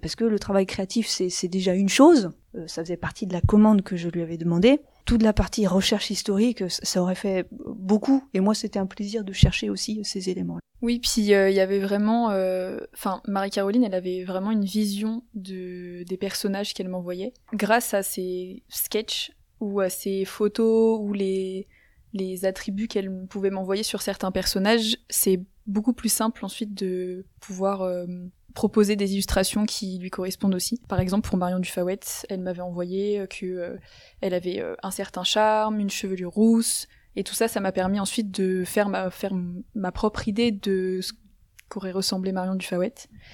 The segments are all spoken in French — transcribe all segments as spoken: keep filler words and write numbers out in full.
parce que le travail créatif, c'est, c'est déjà une chose, euh, ça faisait partie de la commande que je lui avais demandé. Toute la partie recherche historique, ça aurait fait beaucoup, et moi c'était un plaisir de chercher aussi ces éléments. Oui, puis il euh, y avait vraiment... Enfin, euh, Marie-Caroline, elle avait vraiment une vision de, des personnages qu'elle m'envoyait. Grâce à ses sketchs, ou à ses photos, ou les, les attributs qu'elle pouvait m'envoyer sur certains personnages, c'est beaucoup plus simple ensuite de pouvoir... Euh, proposer des illustrations qui lui correspondent aussi. Par exemple, pour Marion Dufawet, elle m'avait envoyé que euh, elle avait euh, un certain charme, une chevelure rousse, et tout ça, ça m'a permis ensuite de faire ma, faire ma propre idée de ce qu'aurait ressemblé Marion Dufawet,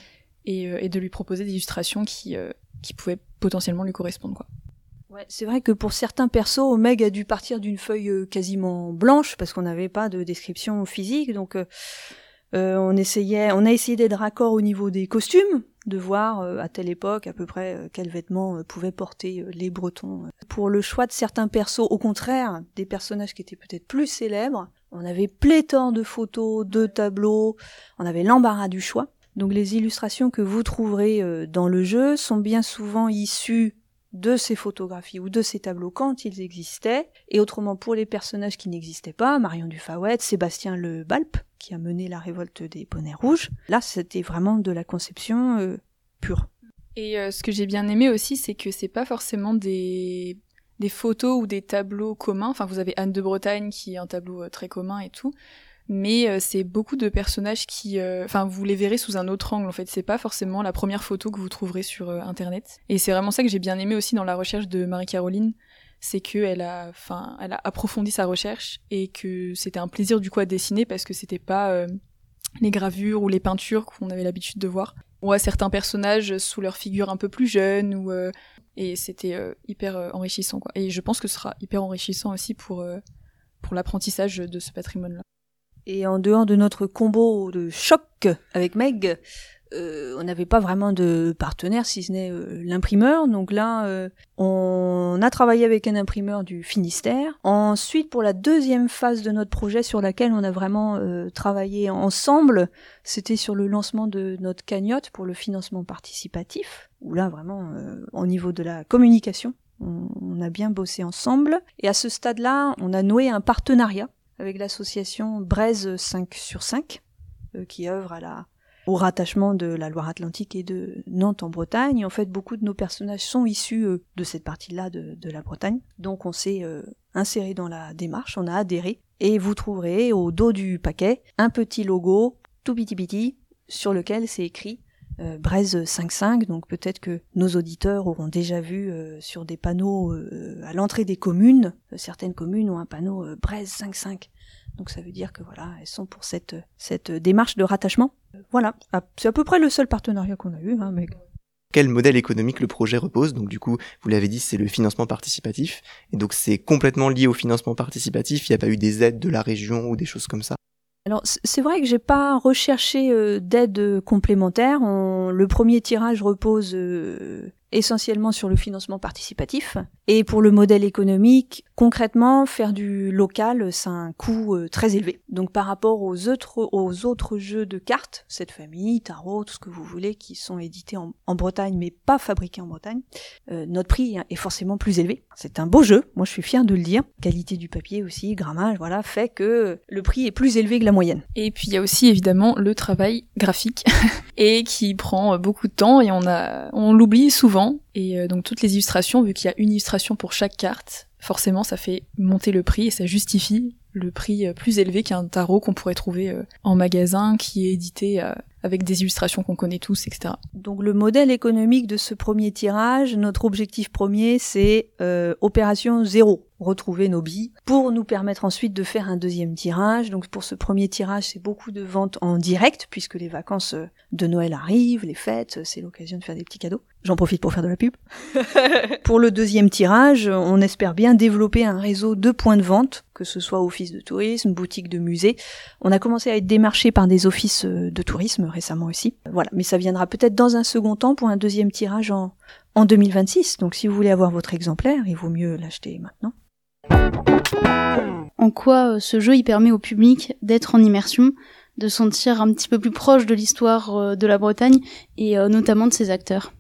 et, euh, et de lui proposer des illustrations qui, euh, qui pouvaient potentiellement lui correspondre, quoi. Ouais, c'est vrai que pour certains persos, Meg a dû partir d'une feuille euh, quasiment blanche, parce qu'on n'avait pas de description physique, donc... Euh, Euh, on essayait, on a essayé d'être raccord au niveau des costumes, de voir euh, à telle époque à peu près euh, quels vêtements euh, pouvaient porter euh, les Bretons. Pour le choix de certains persos, au contraire, des personnages qui étaient peut-être plus célèbres, on avait pléthore de photos, de tableaux, on avait l'embarras du choix. Donc les illustrations que vous trouverez euh, dans le jeu sont bien souvent issues de ces photographies ou de ces tableaux quand ils existaient, et autrement pour les personnages qui n'existaient pas, Marion Dufawet, Sébastien Le Balp, qui a mené la révolte des bonnets rouges, là c'était vraiment de la conception euh, pure. Et euh, ce que j'ai bien aimé aussi, c'est que c'est pas forcément des, des photos ou des tableaux communs, enfin vous avez Anne de Bretagne qui est un tableau euh, très commun et tout, mais euh, c'est beaucoup de personnages qui... Enfin, euh, vous les verrez sous un autre angle, en fait. C'est pas forcément la première photo que vous trouverez sur euh, Internet. Et c'est vraiment ça que j'ai bien aimé aussi dans la recherche de Marie-Caroline, c'est qu'elle a, enfin, elle a approfondi sa recherche et que c'était un plaisir du coup à dessiner parce que c'était pas euh, les gravures ou les peintures qu'on avait l'habitude de voir. On voit certains personnages sous leur figure un peu plus jeune, ou, euh, et c'était euh, hyper euh, enrichissant, quoi. Et je pense que ce sera hyper enrichissant aussi pour, euh, pour l'apprentissage de ce patrimoine-là. Et en dehors de notre combo de choc avec Meg, euh, on n'avait pas vraiment de partenaire, si ce n'est euh, l'imprimeur. Donc là, euh, on a travaillé avec un imprimeur du Finistère. Ensuite, pour la deuxième phase de notre projet sur laquelle on a vraiment euh, travaillé ensemble, c'était sur le lancement de notre cagnotte pour le financement participatif, où là, vraiment, euh, au niveau de la communication, on, on a bien bossé ensemble. Et à ce stade-là, on a noué un partenariat avec l'association Braise cinq sur cinq, euh, qui œuvre à la, au rattachement de la Loire-Atlantique et de Nantes en Bretagne. En fait, beaucoup de nos personnages sont issus euh, de cette partie-là de, de la Bretagne. Donc on s'est euh, inséré dans la démarche, on a adhéré, et vous trouverez au dos du paquet un petit logo, tout petit petit, sur lequel c'est écrit Euh, Braise cinq cinq, donc peut-être que nos auditeurs auront déjà vu euh, sur des panneaux euh, à l'entrée des communes, euh, certaines communes ont un panneau euh, Braise cinq cinq, donc ça veut dire que voilà, elles sont pour cette, cette démarche de rattachement. Euh, voilà, ah, c'est à peu près le seul partenariat qu'on a eu, hein, mais... Quel modèle économique le projet repose? Donc du coup, vous l'avez dit, c'est le financement participatif, et donc c'est complètement lié au financement participatif, il n'y a pas eu des aides de la région ou des choses comme ça? Alors c'est vrai que j'ai pas recherché euh, d'aide complémentaire. On, le premier tirage repose euh, essentiellement sur le financement participatif. Et pour le modèle économique, concrètement, faire du local, c'est un coût euh, très élevé. Donc par rapport aux autres, aux autres jeux de cartes, cette famille, tarot, tout ce que vous voulez, qui sont édités en, en Bretagne, mais pas fabriqués en Bretagne, euh, notre prix est forcément plus élevé. C'est un beau jeu, moi je suis fière de le dire. Qualité du papier aussi, grammage, voilà, fait que le prix est plus élevé que la moyenne. Et puis il y a aussi évidemment le travail graphique, et qui prend beaucoup de temps, et on, a, on l'oublie souvent. Et euh, donc toutes les illustrations, vu qu'il y a une illustration pour chaque carte, forcément ça fait monter le prix et ça justifie le prix euh, plus élevé qu'un tarot qu'on pourrait trouver euh, en magasin, qui est édité euh, avec des illustrations qu'on connaît tous, et cetera. Donc le modèle économique de ce premier tirage, notre objectif premier, c'est euh, opération zéro, retrouver nos billes, pour nous permettre ensuite de faire un deuxième tirage. Donc pour ce premier tirage, c'est beaucoup de ventes en direct, puisque les vacances de Noël arrivent, les fêtes, c'est l'occasion de faire des petits cadeaux. J'en profite pour faire de la pub. Pour le deuxième tirage, on espère bien développer un réseau de points de vente, que ce soit office de tourisme, boutique de musée. On a commencé à être démarché par des offices de tourisme récemment aussi. Voilà, mais ça viendra peut-être dans un second temps pour un deuxième tirage en, en deux mille vingt-six. Donc si vous voulez avoir votre exemplaire, il vaut mieux l'acheter maintenant. En quoi ce jeu il permet au public d'être en immersion, de sentir un petit peu plus proche de l'histoire de la Bretagne et notamment de ses acteurs?